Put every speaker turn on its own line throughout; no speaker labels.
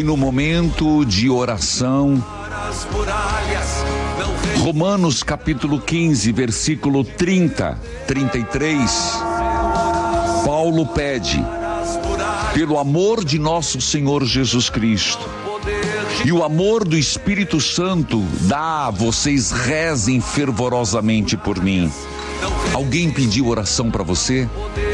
E no momento de oração, Romanos capítulo 15, versículo 30, 33, Paulo pede, pelo amor de nosso Senhor Jesus Cristo e o amor do Espírito Santo, vocês rezem fervorosamente por mim. Alguém pediu oração para você?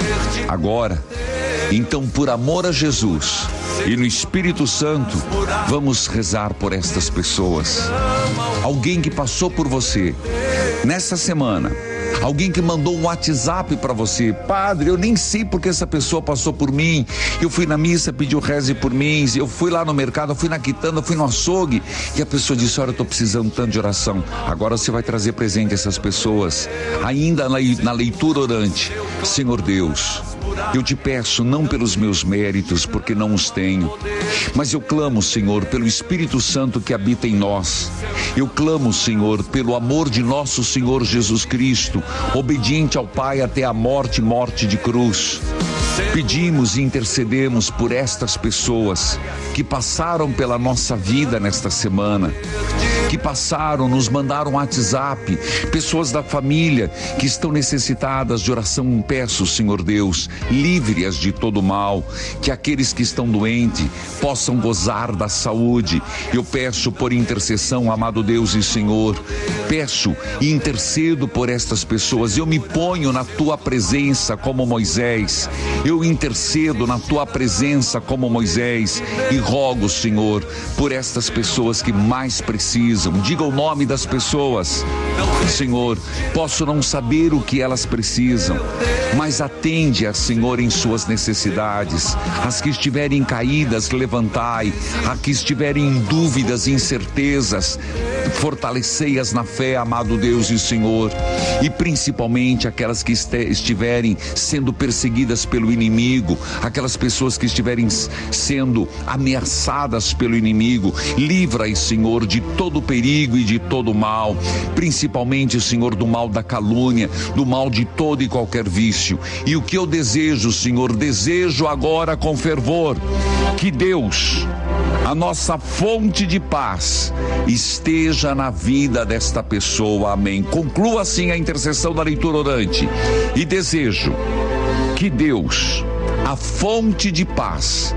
Agora, então, por amor a Jesus e no Espírito Santo, vamos rezar por estas pessoas. Alguém que passou por você nessa semana, alguém que mandou um WhatsApp para você: padre, eu nem sei porque essa pessoa passou por mim, eu fui na missa, pediu reze por mim, eu fui lá no mercado, eu fui na quitanda, eu fui no açougue, e a pessoa disse: olha, eu estou precisando tanto de oração. Agora você vai trazer presente essas pessoas, ainda na leitura orante. Senhor Deus, eu te peço, não pelos meus méritos, porque não os tenho, mas eu clamo, Senhor, pelo Espírito Santo que habita em nós. Eu clamo, Senhor, pelo amor de nosso Senhor Jesus Cristo, obediente ao Pai até a morte de cruz. Pedimos e intercedemos por estas pessoas que passaram pela nossa vida nesta semana, que passaram, nos mandaram WhatsApp, pessoas da família que estão necessitadas de oração. Peço, Senhor Deus, livre-as de todo mal, que aqueles que estão doentes possam gozar da saúde. Eu peço por intercessão, amado Deus e Senhor, peço e intercedo por estas pessoas. Eu me ponho na tua presença como Moisés, eu intercedo na tua presença como Moisés e rogo, Senhor, por estas pessoas que mais precisam. Diga o nome das pessoas. Senhor, posso não saber o que elas precisam, mas atende-as, Senhor, em suas necessidades. As que estiverem caídas, levantai. As que estiverem em dúvidas, incertezas, fortalecei-as na fé, amado Deus e Senhor. E principalmente aquelas que estiverem sendo perseguidas pelo inimigo, aquelas pessoas que estiverem sendo ameaçadas pelo inimigo, livra-as, Senhor, de todo perigo e de todo mal, principalmente, Senhor, do mal da calúnia, do mal de todo e qualquer vício. E o que eu desejo, Senhor, desejo agora com fervor, que Deus, a nossa fonte de paz, esteja na vida desta pessoa. Amém. Conclua assim a intercessão da leitura orante e desejo que Deus, a fonte de paz,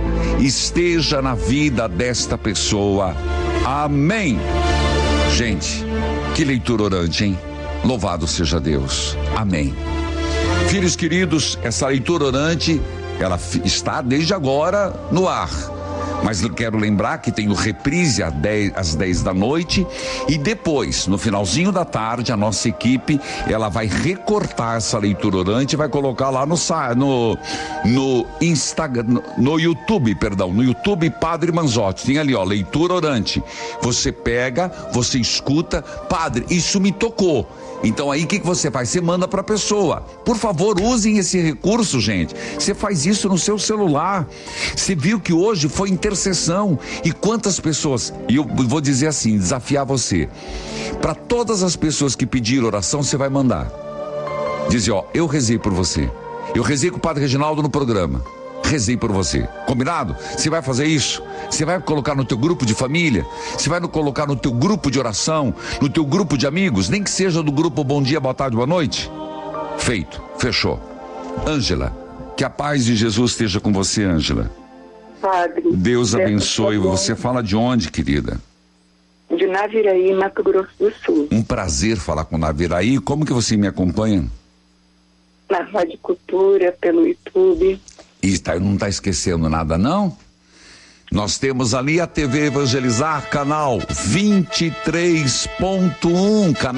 esteja na vida desta pessoa. Amém. Gente, que leitura orante, hein? Louvado seja Deus. Amém. Filhos queridos, essa leitura orante, ela está desde agora no ar. Mas eu quero lembrar que tem o reprise às 10 da noite e depois, no finalzinho da tarde, a nossa equipe, ela vai recortar essa leitura orante e vai colocar lá no Instagram, no YouTube, Padre Manzotti. Tem ali, leitura orante. Você pega, você escuta, padre, isso me tocou. Então aí o que você faz? Você manda para a pessoa. Por favor, usem esse recurso, gente. Você faz isso no seu celular. Você viu que hoje foi intercessão. E quantas pessoas, e eu vou dizer assim, desafiar você. Para todas as pessoas que pediram oração, você vai mandar. Dizer, eu rezei por você. Eu rezei com o Padre Reginaldo no programa. Rezei por você. Combinado? Você vai fazer isso? Você vai colocar no teu grupo de família? Você vai colocar no teu grupo de oração? No teu grupo de amigos? Nem que seja do grupo Bom Dia, Boa Tarde, Boa Noite? Feito. Fechou. Ângela, que a paz de Jesus esteja com você, Ângela.
Padre,
Deus abençoe. Você fala de onde, querida?
De Naviraí, Mato Grosso do Sul.
Um prazer falar com Naviraí. Como que você me acompanha?
Na Rádio Cultura, pelo YouTube.
E não está esquecendo nada, não? Nós temos ali a TV Evangelizar, canal 23.1, canal